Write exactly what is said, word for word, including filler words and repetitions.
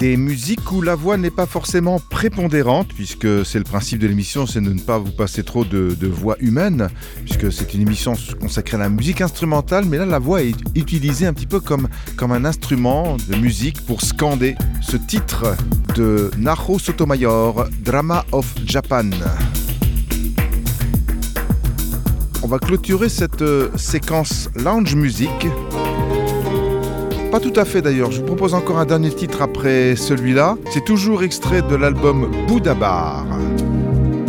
Des musiques où la voix n'est pas forcément prépondérante, puisque c'est le principe de l'émission, c'est de ne pas vous passer trop de, de voix humaine, puisque c'est une émission consacrée à la musique instrumentale, mais là la voix est utilisée un petit peu comme, comme un instrument de musique pour scander ce titre de Naho Sotomayor, Drama of Japan. On va clôturer cette euh, séquence lounge music. Pas tout à fait d'ailleurs, je vous propose encore un dernier titre après celui-là. C'est toujours extrait de l'album Bouddha Bar.